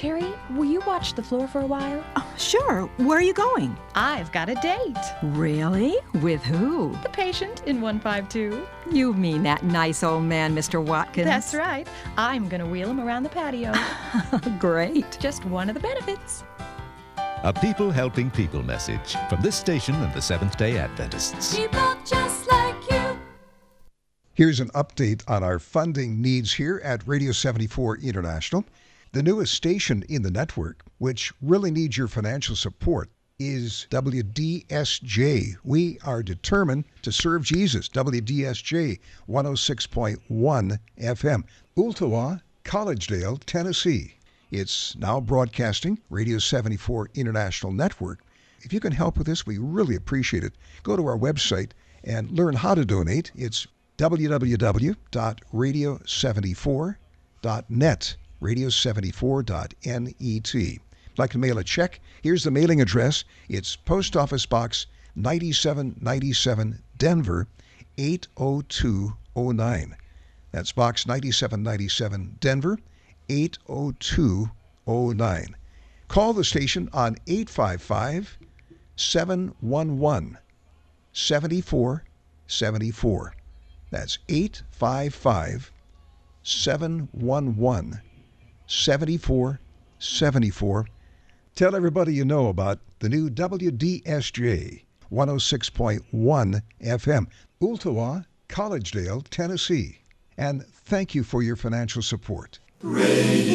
Terry, will you watch the floor for a while? Oh, sure. Where are you going? I've got a date. Really? With who? The patient in 152. You mean that nice old man, Mr. Watkins? That's right. I'm going to wheel him around the patio. Great. Just one of the benefits. A people helping people message from this station and the Seventh-day Adventists. People just like you. Here's an update on our funding needs here at Radio 74 International. The newest station in the network, which really needs your financial support, is WDSJ. We are determined to serve Jesus. WDSJ 106.1 FM, Ooltewah, Collegedale, Tennessee. It's now broadcasting Radio 74 International Network. If you can help with this, we really appreciate it. Go to our website and learn how to donate. It's www.radio74.net, radio74.net. Like to mail a check? Here's the mailing address. It's Post Office Box 9797, Denver 80209. That's Box 9797, Denver 80209. Call the station on 855-711-7474. That's 855-711-7474. Tell everybody you know about the new WDSJ 106.1 FM, Ooltewah, Collegedale, Tennessee. And thank you for your financial support.